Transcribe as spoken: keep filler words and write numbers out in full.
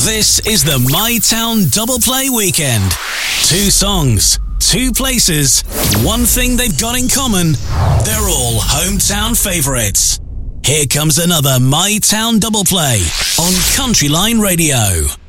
This is the My Town Double Play Weekend. Two songs, two places, one thing they've got in common. They're all hometown favourites. Here comes another My Town Double Play on Country Line Radio.